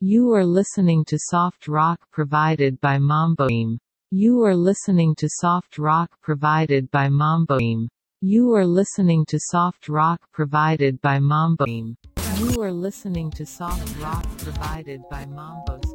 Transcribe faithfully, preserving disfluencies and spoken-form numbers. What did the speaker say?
You are listening to soft rock provided by Mamboim. You are listening to soft rock provided by Mamboim. You are listening to soft rock provided by Mamboim. You are listening to soft rock provided by Mambo.